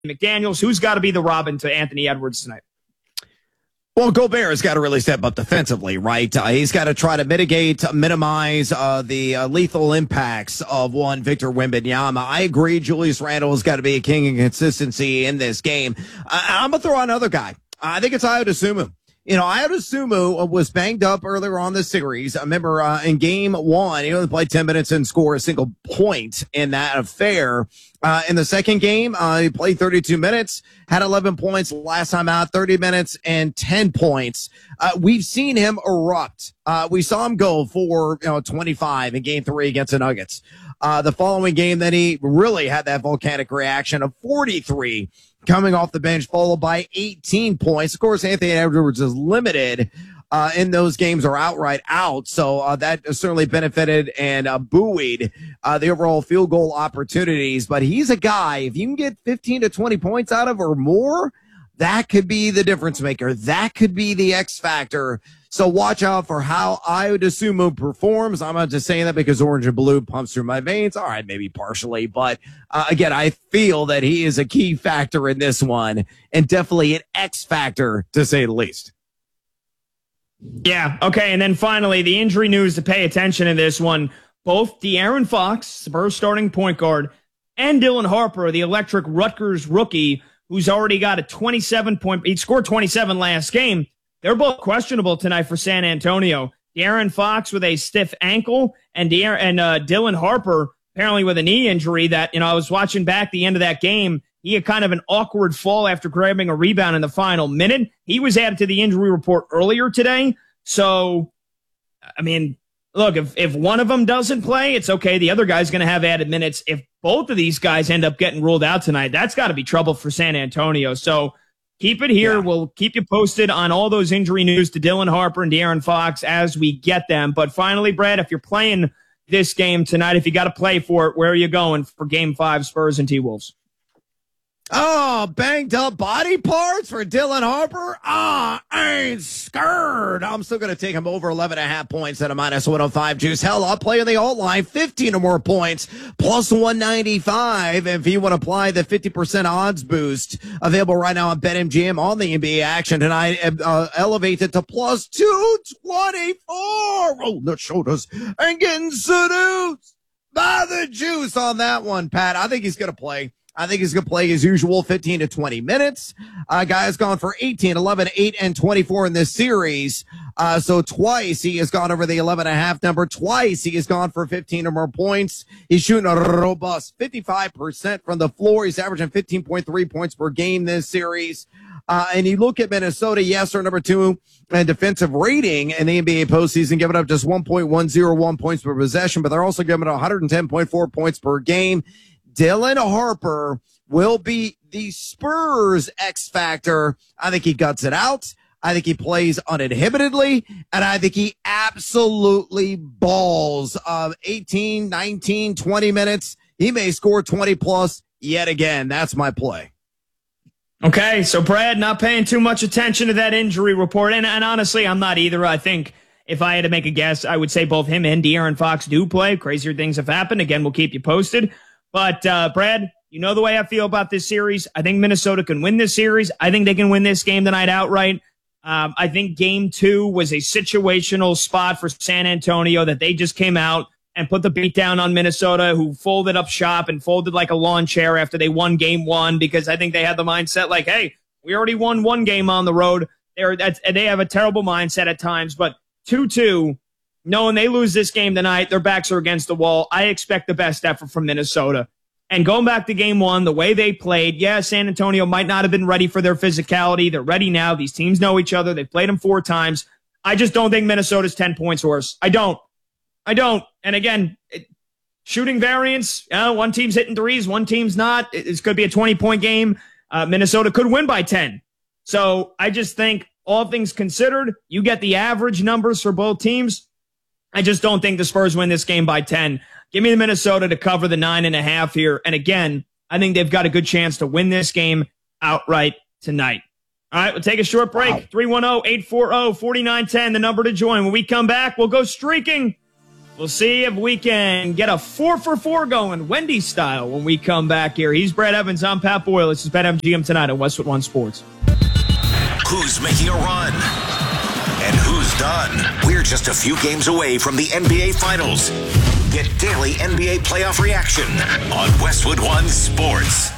McDaniels. Who's got to be the Robin to Anthony Edwards tonight? Well, Gobert has got to really step up defensively, right? He's got to try to minimize the lethal impacts of one Victor Wembanyama. I agree. Julius Randle has got to be a king of consistency in this game. I'm going to throw out another guy. I think it's Ayo Dosunmu. You know, Ayo Dosunmu was banged up earlier on the series. I remember in game one, he only played 10 minutes and scored a single point in that affair. In the second game, he played 32 minutes, had 11 points last time out, 30 minutes and 10 points. We've seen him erupt. We saw him go for 25 in game 3 against the Nuggets. The following game, then he really had that volcanic reaction of 43 coming off the bench, followed by 18 points. Of course, Anthony Edwards is limited in those games or outright out. So that certainly benefited and buoyed the overall field goal opportunities. But he's a guy, if you can get 15 to 20 points out of or more, that could be the difference maker. That could be the X factor. So watch out for how Ayo Dosunmu performs. I'm not just saying that because orange and blue pumps through my veins. All right, maybe partially. But again, I feel that he is a key factor in this one and definitely an X factor, to say the least. Yeah, okay, and then finally, the injury news to pay attention to this one. Both De'Aaron Fox, Spurs starting point guard, and Dylan Harper, the electric Rutgers rookie, who's already got a 27-point, he scored 27 last game. They're both questionable tonight for San Antonio. De'Aaron Fox with a stiff ankle, and Dylan Harper apparently with a knee injury that, I was watching back the end of that game. He had kind of an awkward fall after grabbing a rebound in the final minute. He was added to the injury report earlier today. So, I mean, look, if one of them doesn't play, it's okay. The other guy's going to have added minutes. If both of these guys end up getting ruled out tonight, that's got to be trouble for San Antonio. So keep it here. Yeah. We'll keep you posted on all those injury news to Dylan Harper and De'Aaron Fox as we get them. But finally, Brad, if you're playing this game tonight, if you got to play for it, where are you going for Game 5, Spurs and T-Wolves? Oh, banged up body parts for Dylan Harper? I ain't scared. I'm still going to take him over 11.5 points at a minus 105 juice. Hell, I'll play in the alt line, 15 or more points, plus 195. If you want to apply the 50% odds boost available right now on BetMGM on the NBA action tonight, elevate it to plus 224. Roll the shoulders and getting seduced by the juice on that one, Pat. I think he's going to play. I think he's going to play his usual 15 to 20 minutes. Guy's gone for 18, 11, 8, and 24 in this series. So twice he has gone over the 11.5 number. Twice he has gone for 15 or more points. He's shooting a robust 55% from the floor. He's averaging 15.3 points per game this series. And you look at Minnesota, yes, they're number 2 in defensive rating in the NBA postseason, giving up just 1.101 points per possession, but they're also giving up 110.4 points per game. Dylan Harper will be the Spurs X factor. I think he guts it out. I think he plays uninhibitedly, and I think he absolutely balls of 18, 19, 20 minutes. He may score 20 plus yet again. That's my play. Okay, so Brad, not paying too much attention to that injury report, and honestly, I'm not either. I think if I had to make a guess, I would say both him and De'Aaron Fox do play. Crazier things have happened. Again, we'll keep you posted. But, Brad, you know the way I feel about this series. I think Minnesota can win this series. I think they can win this game tonight outright. I think Game 2 was a situational spot for San Antonio that they just came out and put the beat down on Minnesota, who folded up shop and folded like a lawn chair after they won Game 1, because I think they had the mindset like, hey, we already won one game on the road. They have a terrible mindset at times, but 2-2. Knowing they lose this game tonight, their backs are against the wall. I expect the best effort from Minnesota. And going back to Game 1, the way they played, San Antonio might not have been ready for their physicality. They're ready now. These teams know each other. They've played them 4 times. I just don't think Minnesota's 10 points worse. I don't. And again, shooting variance, one team's hitting threes, one team's not. It's going to be a 20-point game. Minnesota could win by 10. So I just think, all things considered, you get the average numbers for both teams. I just don't think the Spurs win this game by 10. Give me the Minnesota to cover the 9.5 here. And again, I think they've got a good chance to win this game outright tonight. All right, we'll take a short break. 310-840-4910, the number to join. When we come back, we'll go streaking. We'll see if we can get a 4-for-4 going, Wendy style, when we come back here. He's Brad Evans. I'm Pat Boyle. This is BetMGM tonight on Westwood One Sports. Who's making a run? And who's done? We're just a few games away from the NBA Finals. Get daily NBA playoff reaction on Westwood One Sports.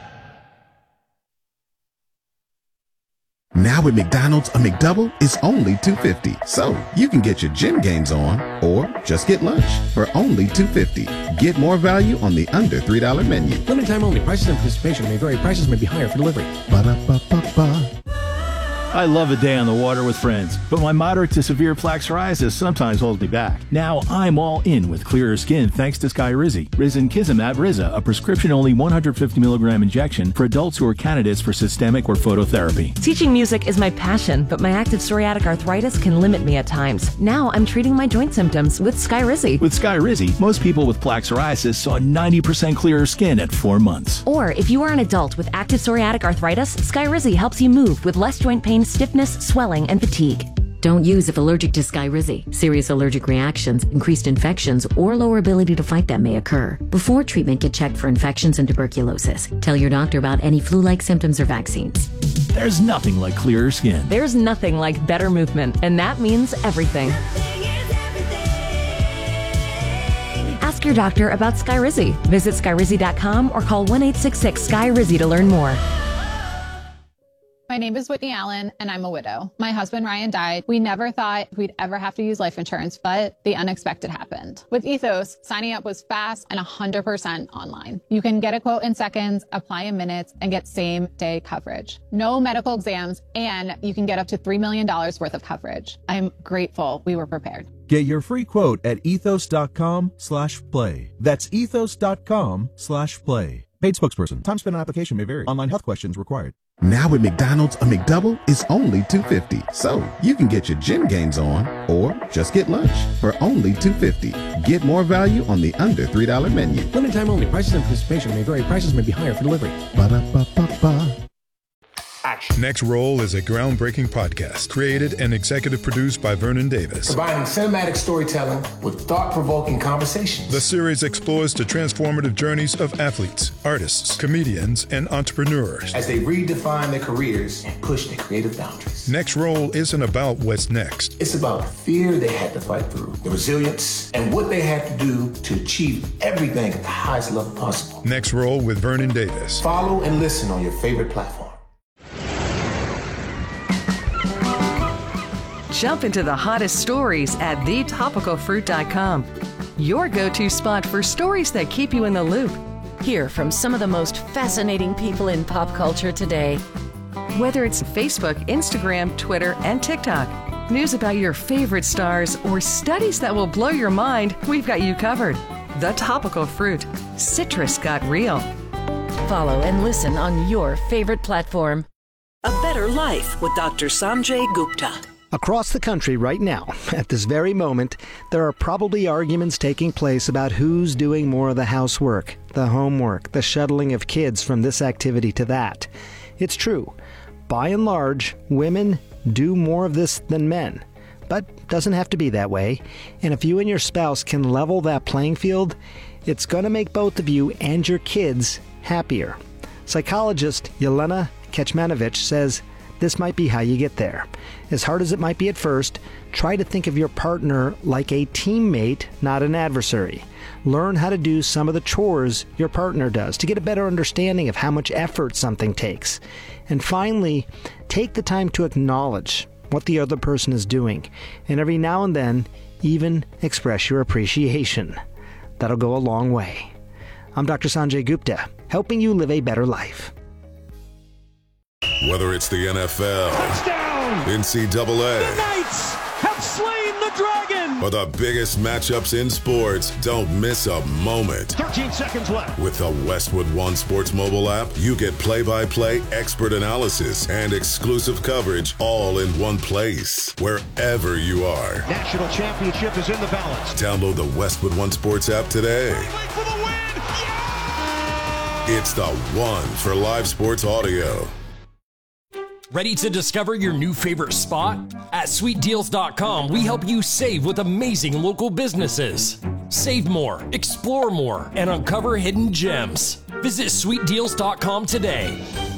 Now at McDonald's, a McDouble is only $2.50. So you can get your gym games on or just get lunch for only $2.50. Get more value on the under $3 menu. Limited time only. Prices and participation may vary. Prices may be higher for delivery. Ba-da-ba-ba-ba. I love a day on the water with friends, but my moderate to severe plaque psoriasis sometimes holds me back. Now I'm all in with clearer skin thanks to Skyrizi. Risankizumab Riza, a prescription-only 150 milligram injection for adults who are candidates for systemic or phototherapy. Teaching music is my passion, but my active psoriatic arthritis can limit me at times. Now I'm treating my joint symptoms with Skyrizi. With Skyrizi, most people with plaque psoriasis saw 90% clearer skin at 4 months. Or if you are an adult with active psoriatic arthritis, Skyrizi helps you move with less joint pain, stiffness, swelling, and fatigue. Don't use if allergic to Skyrizi. Serious allergic reactions, increased infections, or lower ability to fight them may occur. Before treatment, get checked for infections and tuberculosis. Tell your doctor about any flu-like symptoms or vaccines. There's nothing like clearer skin. There's nothing like better movement, and that means everything. Ask your doctor about Skyrizi. Visit Skyrizi.com or call 1-866-SKY-RIZZI to learn more. My name is Whitney Allen, and I'm a widow. My husband, Ryan, died. We never thought we'd ever have to use life insurance, but the unexpected happened. With Ethos, signing up was fast and 100% online. You can get a quote in seconds, apply in minutes, and get same-day coverage. No medical exams, and you can get up to $3 million worth of coverage. I'm grateful we were prepared. Get your free quote at ethos.com/play. That's ethos.com/play. Paid spokesperson. Time spent on application may vary. Online health questions required. Now at McDonald's, a McDouble is only $2.50. So you can get your gym games on or just get lunch for only $2.50. Get more value on the under $3 menu. Limited time only. Prices and participation may vary. Prices may be higher for delivery. Ba-da-ba-ba-ba. Next Roll is a groundbreaking podcast created and executive produced by Vernon Davis. Combining cinematic storytelling with thought-provoking conversations. The series explores the transformative journeys of athletes, artists, comedians, and entrepreneurs as they redefine their careers and push their creative boundaries. Next Roll isn't about what's next. It's about the fear they had to fight through, the resilience, and what they had to do to achieve everything at the highest level possible. Next Roll with Vernon Davis. Follow and listen on your favorite platform. Jump into the hottest stories at thetopicalfruit.com. Your go-to spot for stories that keep you in the loop. Hear from some of the most fascinating people in pop culture today. Whether it's Facebook, Instagram, Twitter, and TikTok, news about your favorite stars, or studies that will blow your mind, we've got you covered. The Topical Fruit. Citrus got real. Follow and listen on your favorite platform. A Better Life with Dr. Sanjay Gupta. Across the country right now, at this very moment, there are probably arguments taking place about who's doing more of the housework, the homework, the shuttling of kids from this activity to that. It's true. By and large, women do more of this than men. But doesn't have to be that way. And if you and your spouse can level that playing field, it's going to make both of you and your kids happier. Psychologist Yelena Kecmanovic says this might be how you get there. As hard as it might be at first, try to think of your partner like a teammate, not an adversary. Learn how to do some of the chores your partner does to get a better understanding of how much effort something takes. And finally, take the time to acknowledge what the other person is doing, and every now and then, even express your appreciation. That'll go a long way. I'm Dr. Sanjay Gupta, helping you live a better life. Whether it's the NFL, touchdown, NCAA, the Knights have slain the dragon, or the biggest matchups in sports, don't miss a moment. 13 seconds left. With the Westwood One Sports mobile app, you get play-by-play expert analysis and exclusive coverage all in one place, wherever you are. National championship is in the balance. Download the Westwood One Sports app today. For the win. Yeah! It's the one for live sports audio. Ready to discover your new favorite spot? At sweetdeals.com, we help you save with amazing local businesses. Save more, explore more, and uncover hidden gems. Visit sweetdeals.com today.